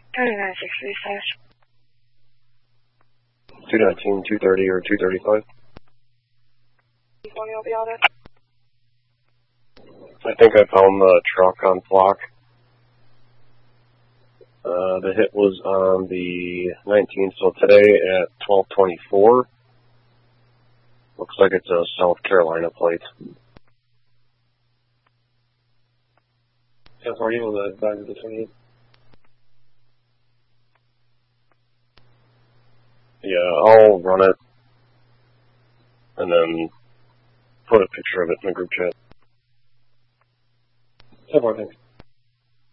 219, 230, or 235. I'll be on it. I think I found the truck on Flock. The hit was on the 19th, so today at 12:24. Looks like it's a South Carolina plate. How far are you on the back of the 28? Yeah, I'll run it and then put a picture of it in the group chat. So far, thanks.